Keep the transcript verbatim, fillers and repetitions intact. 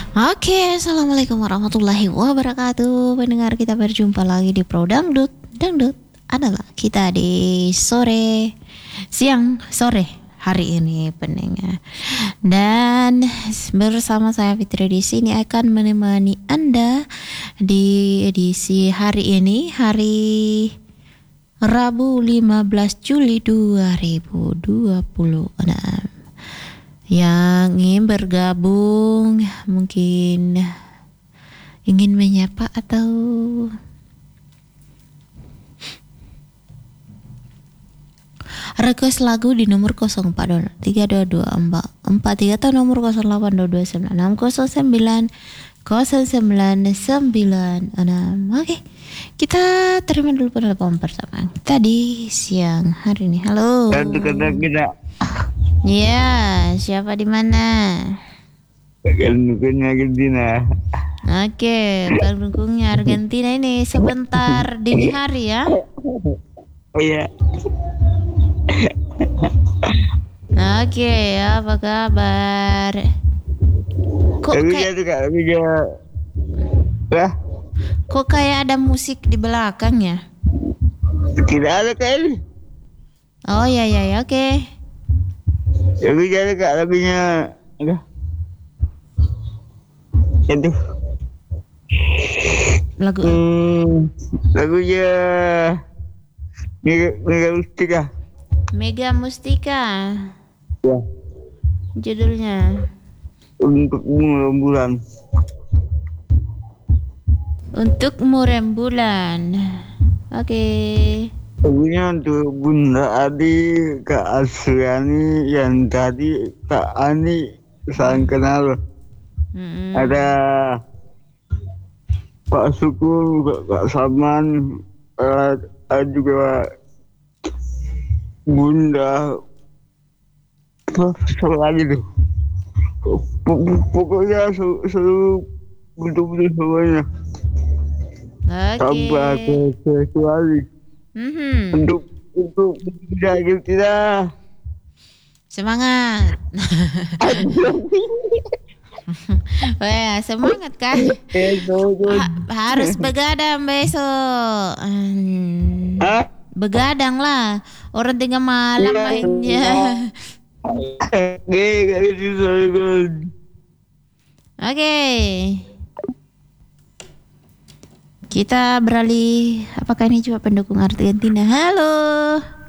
Oke, assalamualaikum warahmatullahi wabarakatuh. Pendengar, kita berjumpa lagi di Pro Dangdut. Dangdut adalah kita di sore, siang, sore hari ini pendengar. Dan bersama saya Fitri di sini akan menemani Anda di edisi hari ini, hari Rabu lima belas Juli dua ribu dua puluh enam. Yang ingin bergabung, mungkin ingin menyapa atau request lagu di nomor nol empat tiga dua dua empat empat tiga atau nomor nol delapan dua dua sembilan enam nol sembilan nol sembilan sembilan enam. Oke, kita terima dulu penelpon pertama kita di siang hari ini. Halo. Iya, siapa di mana? Pendukungnya Argentina. Oke, pendukungnya Argentina ini sebentar dini hari ya. Iya. Oke, apa kabar? Kok Tapi kayak juga, tapi juga. Lah, kok kayak ada musik di belakang ya? tidak ada kali. Oh ya ya ya, oke. Tapi jadi kak lagunya, enggak. Itu. Lagu Hmm, lagunya Mega Mega Mustika. Mega Mustika Ya. judulnya. Untukmu rembulan. Untukmu rembulan. Oke. Lagunya untuk Bunda Adi, Kak Asriani, yang tadi Kak Ani saling kenal. Mm-mm. Ada Pak Suku, Kak, Kak Saman, ada ada juga Bunda, apa satu lagi tuh. Pok- pok- Pokoknya seru, seru betul-betul semuanya. Tanpa Oke. kecuali Mhm. untuk untuk tidak tidak. Semangat. Wah, semangat kah? Ha- harus begadang besok. Hmm, Hah? begadang lah. Orang tengah malam Iya, mainnya. Oke, kayak gitu soalnya. Oke. Kita beralih. Apakah ini cuma pendukung Argentina? Halo.